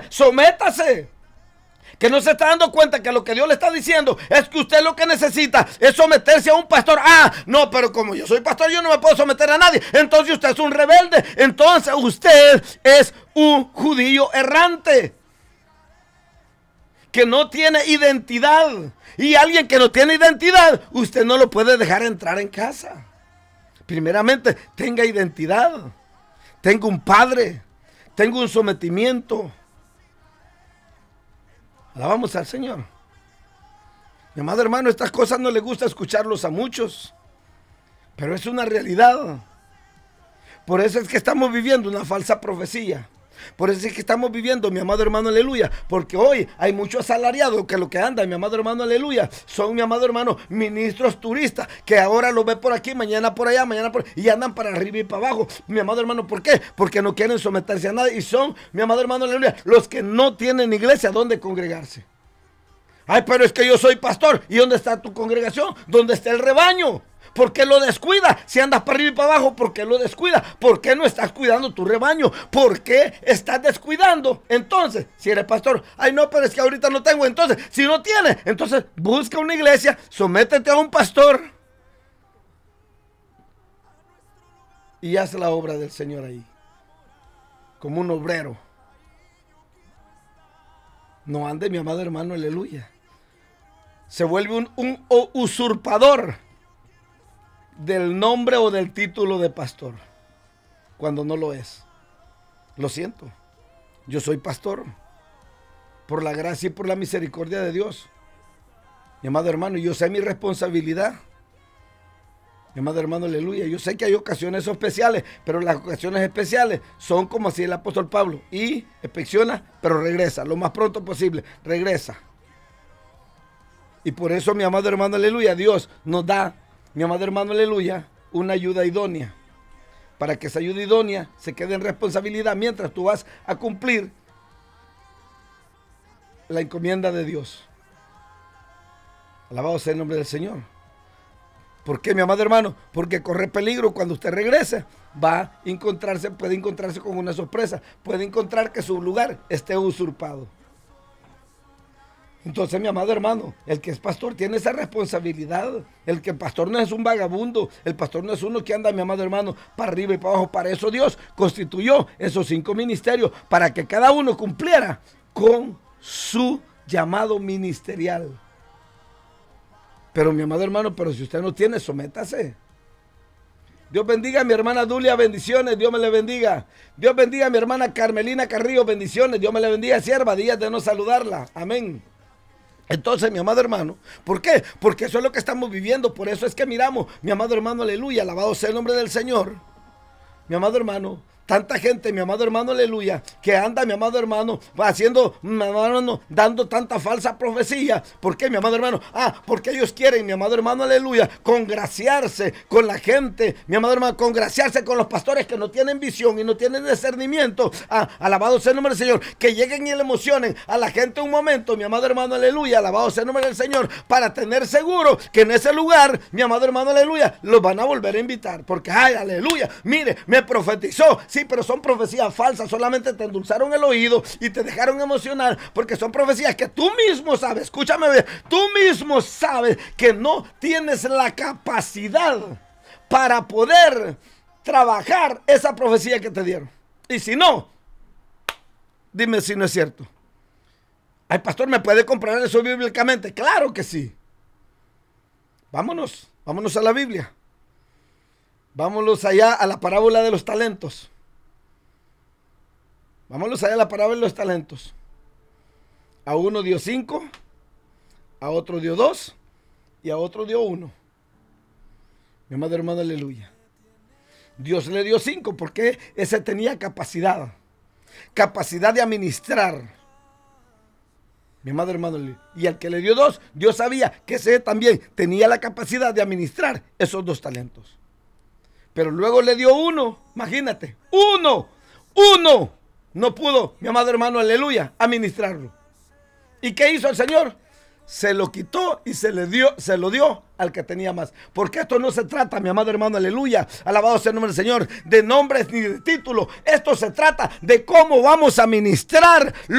sométase. Que no se está dando cuenta que lo que Dios le está diciendo es que usted lo que necesita es someterse a un pastor. Ah, no, pero como yo soy pastor, yo no me puedo someter a nadie. Entonces usted es un rebelde. Entonces usted es un judío errante que no tiene identidad. Y alguien que no tiene identidad, usted no lo puede dejar entrar en casa. Primeramente, tenga identidad. Tenga un padre. Tenga un sometimiento. Alabamos al Señor. Mi amado hermano, estas cosas no le gusta escucharlos a muchos, pero es una realidad. Por eso es que estamos viviendo una falsa profecía. Por eso es que estamos viviendo, mi amado hermano, aleluya. Porque hoy hay muchos asalariados que lo que andan, mi amado hermano, aleluya, son, mi amado hermano, ministros turistas, que ahora lo ve por aquí, mañana por allá, mañana por... y andan para arriba y para abajo. Mi amado hermano, ¿por qué? Porque no quieren someterse a nada y son, mi amado hermano, aleluya, los que no tienen iglesia donde congregarse. Ay, pero es que yo soy pastor. ¿Y dónde está tu congregación? ¿Dónde está el rebaño? ¿Por qué lo descuida? Si andas para arriba y para abajo, ¿por qué lo descuida? ¿Por qué no estás cuidando tu rebaño? ¿Por qué estás descuidando? Entonces, si eres pastor, ay no, pero es que ahorita no tengo. Entonces, si no tienes, entonces busca una iglesia, sométete a un pastor y haz la obra del Señor ahí, como un obrero. No ande, mi amado hermano, aleluya. Se vuelve un usurpador del nombre o del título de pastor, cuando no lo es. Lo siento, yo soy pastor por la gracia y por la misericordia de Dios. Mi amado hermano, yo sé mi responsabilidad. Mi amado hermano, aleluya. Yo sé que hay ocasiones especiales, pero las ocasiones especiales son como así el apóstol Pablo. Y inspecciona, pero regresa, lo más pronto posible, regresa. Y por eso, mi amado hermano, aleluya, Dios nos da, mi amado hermano, aleluya, una ayuda idónea. Para que esa ayuda idónea se quede en responsabilidad mientras tú vas a cumplir la encomienda de Dios. Alabado sea el nombre del Señor. ¿Por qué, mi amado hermano? Porque corre peligro cuando usted regrese. Puede encontrarse con una sorpresa. Puede encontrar que su lugar esté usurpado. Entonces, mi amado hermano, el que es pastor tiene esa responsabilidad. El que pastor no es un vagabundo. El pastor no es uno que anda, mi amado hermano, para arriba y para abajo. Para eso Dios constituyó esos 5 ministerios, para que cada uno cumpliera con su llamado ministerial. Pero, mi amado hermano, pero si usted no tiene, sométase. Dios bendiga a mi hermana Dulia, bendiciones, Dios me le bendiga. Dios bendiga a mi hermana Carmelina Carrillo, bendiciones, Dios me le bendiga, sierva, días de no saludarla, amén. Entonces, mi amado hermano, ¿por qué? Porque eso es lo que estamos viviendo. Por eso es que miramos, mi amado hermano, aleluya, alabado sea el nombre del Señor. Mi amado hermano, tanta gente, mi amado hermano, aleluya, que anda, mi amado hermano, haciendo, mi amado hermano, dando tanta falsa profecía. ¿Por qué, mi amado hermano? Porque ellos quieren, mi amado hermano, aleluya, congraciarse con la gente, mi amado hermano, congraciarse con los pastores que no tienen visión y no tienen discernimiento. Alabado sea el nombre del Señor, que lleguen y le emocionen a la gente un momento, mi amado hermano, aleluya, alabado sea el nombre del Señor, para tener seguro que en ese lugar, mi amado hermano, aleluya, los van a volver a invitar. Porque, ay, aleluya, mire, me profetizó. Sí, pero son profecías falsas, solamente te endulzaron el oído y te dejaron emocionar, porque son profecías que tú mismo sabes, escúchame bien, tú mismo sabes que no tienes la capacidad para poder trabajar esa profecía que te dieron. Y si no, dime si no es cierto. Ay, pastor, ¿me puede comprar eso bíblicamente? Claro que sí. Vámonos a la Biblia. Vámonos allá a la parábola de los talentos. Vámonos allá a la parábola de los talentos. A uno dio 5, a otro dio 2 y a otro dio 1. Mi amado hermano, aleluya. Dios le dio 5 porque ese tenía capacidad de administrar. Mi amado hermano, y al que le dio 2, Dios sabía que ese también tenía la capacidad de administrar esos 2 talentos. Pero luego le dio 1, imagínate, uno, no pudo, mi amado hermano, aleluya, administrarlo. ¿Y qué hizo el Señor? Se lo quitó y se lo dio al que tenía más. Porque esto no se trata, mi amado hermano, aleluya, alabado sea el nombre del Señor, de nombres ni de títulos. Esto se trata de cómo vamos a ministrar